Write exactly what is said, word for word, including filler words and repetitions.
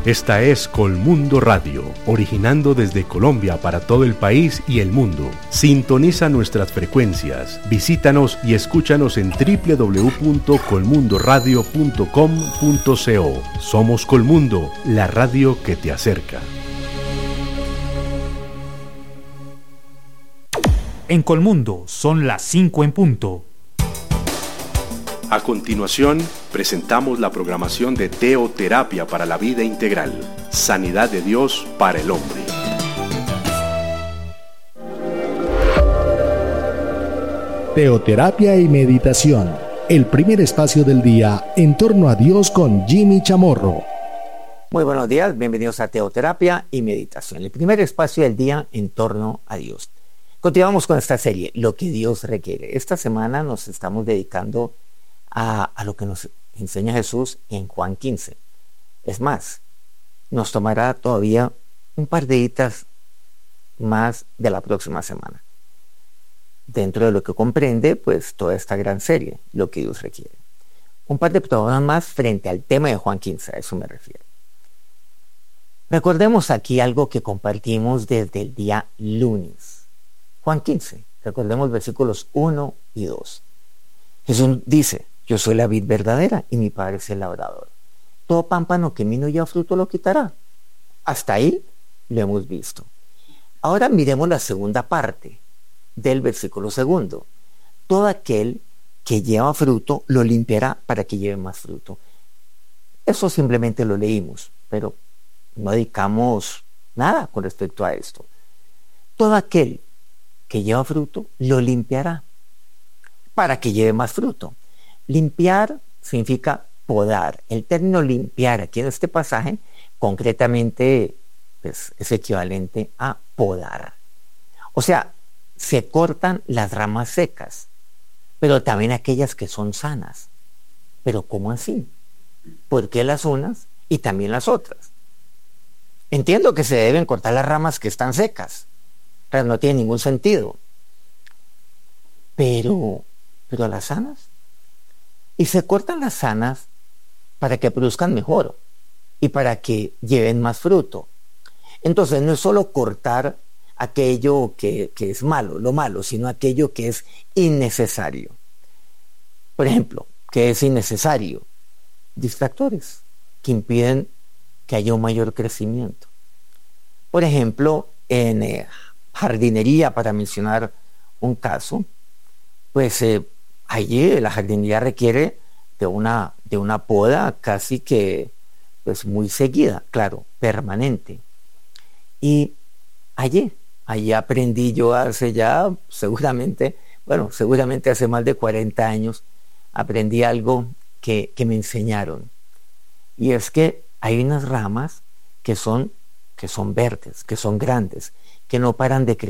Esta es Colmundo Radio, originando desde Colombia para todo el país y el mundo. Sintoniza nuestras frecuencias, visítanos y escúchanos en doble u doble u doble u punto colmundo radio punto com punto co. Somos Colmundo, la radio que te acerca. En Colmundo son las cinco en punto. A continuación, presentamos la programación de Teoterapia para la Vida Integral, Sanidad de Dios para el Hombre. Teoterapia y meditación, el primer espacio del día en torno a Dios con Jimmy Chamorro. Muy buenos días, bienvenidos a Teoterapia y meditación, el primer espacio del día en torno a Dios. Continuamos con esta serie, Lo que Dios requiere. Esta semana nos estamos dedicando A, a lo que nos enseña Jesús en Juan quince. Es más, nos tomará todavía un par de días más de la próxima semana, dentro de lo que comprende pues toda esta gran serie, Lo que Dios requiere. Un par de programas más frente al tema de Juan quince, a eso me refiero. Recordemos aquí algo que compartimos desde el día lunes. Juan quince, recordemos versículos uno y dos. Jesús dice: yo soy la vid verdadera y mi Padre es el labrador. Todo pámpano que en mí no lleva fruto lo quitará. Hasta ahí lo hemos visto. Ahora miremos la segunda parte del versículo segundo. Todo aquel que lleva fruto lo limpiará para que lleve más fruto. Eso simplemente lo leímos, pero no dedicamos nada con respecto a esto. Todo aquel que lleva fruto lo limpiará para que lleve más fruto. Limpiar significa podar. El término limpiar aquí en este pasaje concretamente pues, es equivalente a podar. O sea, se cortan las ramas secas, pero también aquellas que son sanas. ¿Pero cómo así? ¿Por qué las unas y también las otras? Entiendo que se deben cortar las ramas que están secas, pero no tiene ningún sentido. Pero, pero las sanas. Y se cortan las sanas para que produzcan mejor y para que lleven más fruto. Entonces no es solo cortar aquello que, que es malo, lo malo, sino aquello que es innecesario. Por ejemplo, ¿qué es innecesario? Distractores que impiden que haya un mayor crecimiento. Por ejemplo, en eh, jardinería, para mencionar un caso, pues eh, allí la jardinería requiere de una, de una poda casi que pues muy seguida, claro, permanente. Y allí, allí aprendí yo hace ya seguramente, bueno, seguramente hace más de cuarenta años, aprendí algo que, que me enseñaron. Y es que hay unas ramas que son, que son verdes, que son grandes, que no paran de crecer.